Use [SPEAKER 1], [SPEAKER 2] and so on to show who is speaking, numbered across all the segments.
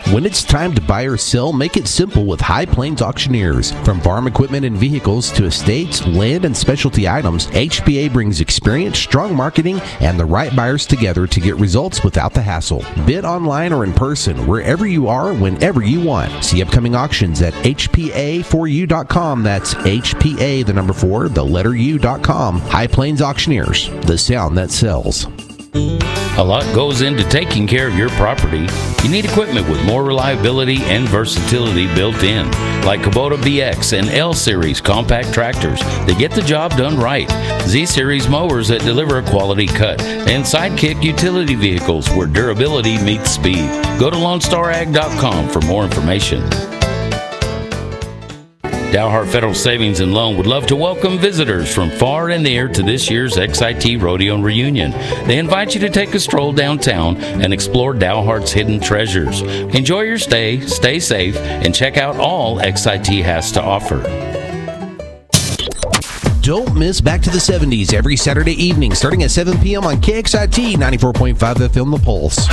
[SPEAKER 1] When it's time to buy or sell, make it simple with High Plains Auctioneers. From farm equipment and vehicles to estates, land, and specialty items, HPA brings experience, strong marketing, and the right buyers together to get results without the hassle. Bid online or in person, wherever you are, whenever you want. See upcoming auctions at hpa4u.com. That's HPA, the number 4, the letter U.com. High Plains Auctioneers, the sound that sells.
[SPEAKER 2] A lot goes into taking care of your property. You need equipment with more reliability and versatility built in, like Kubota BX and L-Series compact tractors that get the job done right, Z-Series mowers that deliver a quality cut, and Sidekick utility vehicles where durability meets speed. Go to LoneStarAg.com for more information. Dalhart Federal Savings and Loan would love to welcome visitors from far and near to this year's XIT Rodeo and Reunion. They invite you to take a stroll downtown and explore Dalhart's hidden treasures. Enjoy your stay, stay safe, and check out all XIT has to offer.
[SPEAKER 1] Don't miss Back to the 70s every Saturday evening starting at 7 p.m. on KXIT 94.5 FM The Pulse.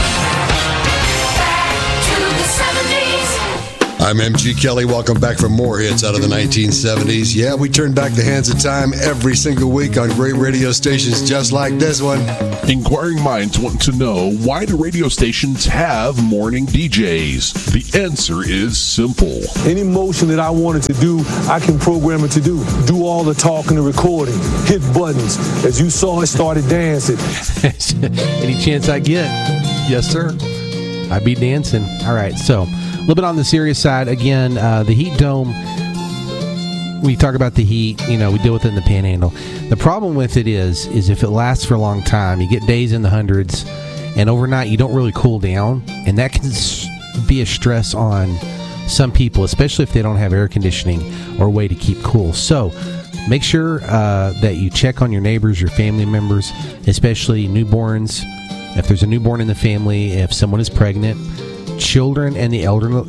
[SPEAKER 3] I'm MG Kelly. Welcome back for more hits out of the 1970s. Yeah, we turn back the hands of time every single week on great radio stations just like this one.
[SPEAKER 4] Inquiring minds want to know, why do radio stations have morning DJs? The answer is simple.
[SPEAKER 5] Any motion that I wanted to do, I can program it to do. Do all the talking and recording. Hit buttons. As you saw, I started dancing.
[SPEAKER 1] Any chance I get, yes, sir. I be dancing. All right, so a little bit on the serious side. Again, the heat dome, we talk about the heat, we deal with it in the panhandle. The problem with it is if it lasts for a long time, you get days in the hundreds, and overnight you don't really cool down, and that can be a stress on some people, especially if they don't have air conditioning or a way to keep cool. So make sure that you check on your neighbors, your family members, especially newborns. If there's a newborn in the family, if someone is pregnant, children and the elderly,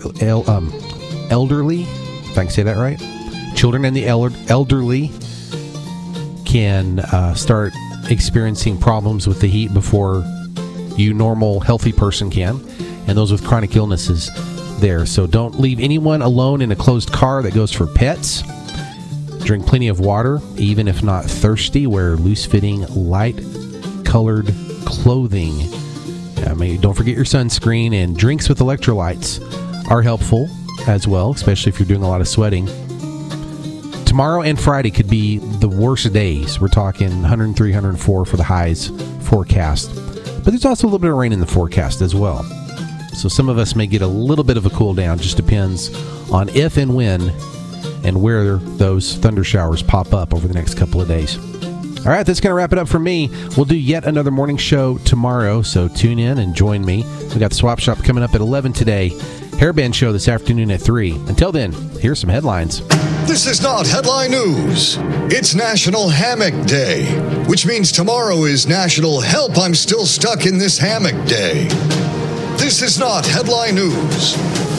[SPEAKER 1] if I can say that right, children and the elderly can start experiencing problems with the heat before you normal, healthy person can, and those with chronic illnesses there. So don't leave anyone alone in a closed car that goes for pets. Drink plenty of water, even if not thirsty. Wear loose-fitting, light-colored clothing. Don't forget your sunscreen, and drinks with electrolytes are helpful as well, especially if you're doing a lot of sweating. Tomorrow and Friday could be the worst days. We're talking 103, 104 for the highs forecast. But there's also a little bit of rain in the forecast as well. So some of us may get a little bit of a cool down. Just depends on if and when and where those thunder showers pop up over the next couple of days. All right, that's going to wrap it up for me. We'll do yet another morning show tomorrow, so tune in and join me. We got the Swap Shop coming up at 11 today. Hairband show this afternoon at 3. Until then, here's some headlines.
[SPEAKER 6] This is not headline news. It's National Hammock Day, which means tomorrow is National Help I'm Still Stuck in This Hammock Day. This is not headline news.